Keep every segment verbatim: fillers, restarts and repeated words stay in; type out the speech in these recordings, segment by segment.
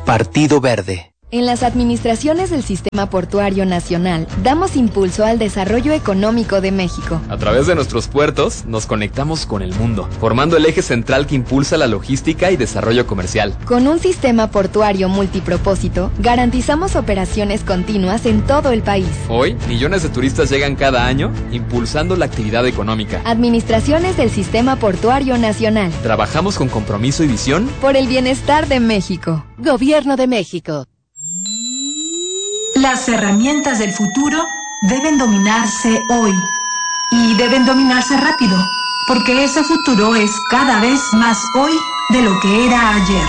Partido Verde. En las administraciones del Sistema Portuario Nacional, damos impulso al desarrollo económico de México. A través de nuestros puertos, nos conectamos con el mundo, formando el eje central que impulsa la logística y desarrollo comercial. Con un sistema portuario multipropósito, garantizamos operaciones continuas en todo el país. Hoy, millones de turistas llegan cada año, impulsando la actividad económica. Administraciones del Sistema Portuario Nacional. Trabajamos con compromiso y visión por el bienestar de México. Gobierno de México. Las herramientas del futuro deben dominarse hoy y deben dominarse rápido, porque ese futuro es cada vez más hoy de lo que era ayer.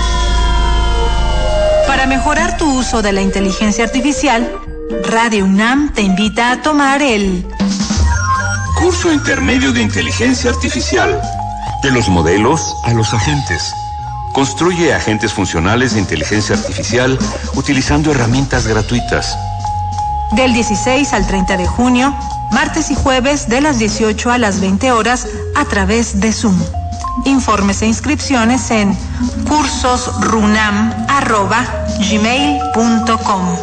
Para mejorar tu uso de la inteligencia artificial, Radio UNAM te invita a tomar el Curso Intermedio de Inteligencia Artificial. De los modelos a los agentes. Construye agentes funcionales de inteligencia artificial utilizando herramientas gratuitas. Del dieciséis al treinta de junio, martes y jueves de las dieciocho a las veinte horas a través de Zoom. Informes e inscripciones en cursosrunam arroba gmail punto com.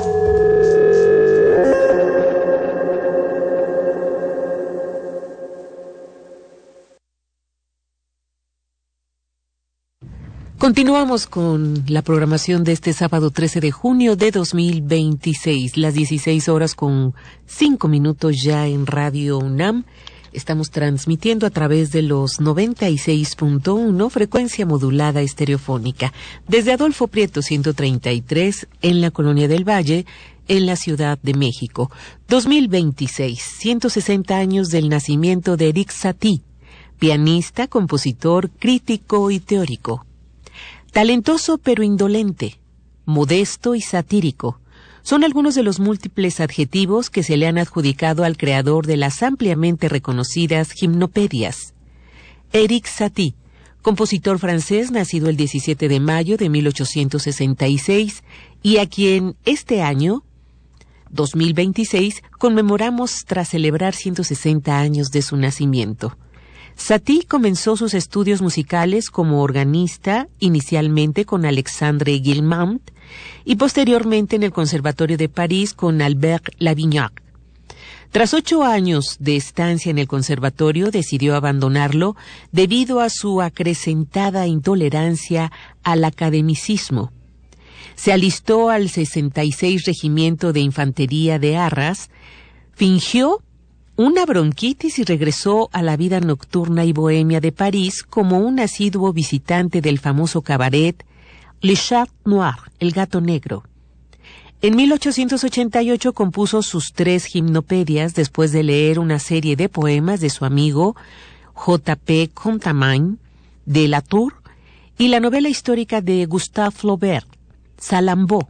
Continuamos con la programación de este sábado trece de junio de dos mil veintiséis, las dieciséis horas con cinco minutos ya en Radio UNAM. Estamos transmitiendo a través de los noventa y seis punto uno, frecuencia modulada estereofónica, desde Adolfo Prieto ciento treinta y tres en la Colonia del Valle, en la Ciudad de México. dos mil veintiséis, ciento sesenta años del nacimiento de Erik Satie, pianista, compositor, crítico y teórico. Talentoso pero indolente, modesto y satírico, son algunos de los múltiples adjetivos que se le han adjudicado al creador de las ampliamente reconocidas gimnopedias. Erik Satie, compositor francés nacido el diecisiete de mayo de mil ochocientos sesenta y seis y a quien este año, dos mil veintiséis, conmemoramos tras celebrar ciento sesenta años de su nacimiento. Satie comenzó sus estudios musicales como organista, inicialmente con Alexandre Guilmant y posteriormente en el Conservatorio de París con Albert Lavignac. Tras ocho años de estancia en el conservatorio, decidió abandonarlo debido a su acrecentada intolerancia al academicismo. Se alistó al sesenta y seis Regimiento de Infantería de Arras, fingió una bronquitis y regresó a la vida nocturna y bohemia de París como un asiduo visitante del famoso cabaret Le Chat Noir, el gato negro. En mil ochocientos ochenta y ocho compuso sus tres gimnopedias después de leer una serie de poemas de su amigo J P Contamine de Latour y la novela histórica de Gustave Flaubert, Salammbô.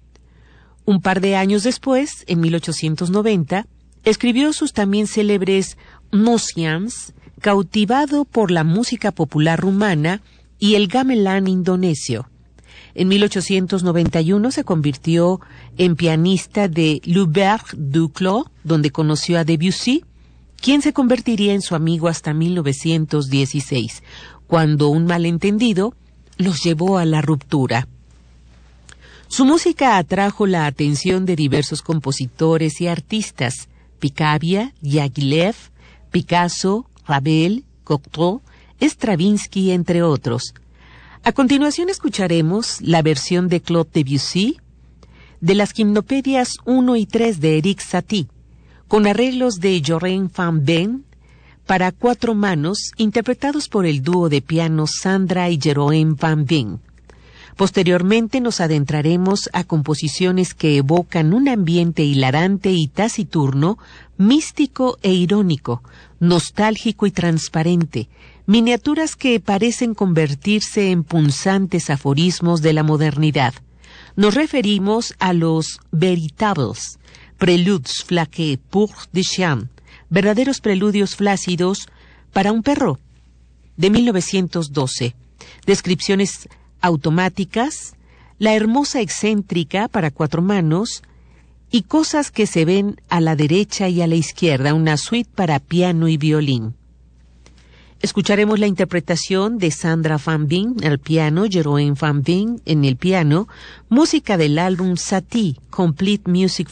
Un par de años después, en mil ochocientos noventa, escribió sus también célebres Nocians, cautivado por la música popular rumana, y el gamelán indonesio. En mil ochocientos noventa y uno se convirtió en pianista de l'Auberge du Clos, donde conoció a Debussy, quien se convertiría en su amigo hasta mil novecientos dieciséis, cuando un malentendido los llevó a la ruptura. Su música atrajo la atención de diversos compositores y artistas, Picabia, Diaghilev, Picasso, Ravel, Cocteau, Stravinsky, entre otros. A continuación escucharemos la versión de Claude Debussy de las gimnopedias uno y tres de Erik Satie, con arreglos de Joren van Veen para cuatro manos, interpretados por el dúo de piano Sandra y Jeroen van Veen. Posteriormente nos adentraremos a composiciones que evocan un ambiente hilarante y taciturno, místico e irónico, nostálgico y transparente, miniaturas que parecen convertirse en punzantes aforismos de la modernidad. Nos referimos a los Véritables, Préludes flaqués pour des chiens, verdaderos preludios flácidos para un perro, de mil novecientos doce. Descripciones automáticas, la hermosa excéntrica para cuatro manos y cosas que se ven a la derecha y a la izquierda, una suite para piano y violín. Escucharemos la interpretación de Sandra Van Veen al piano, Jeroen Van Veen en el piano, música del álbum Satie, Complete Music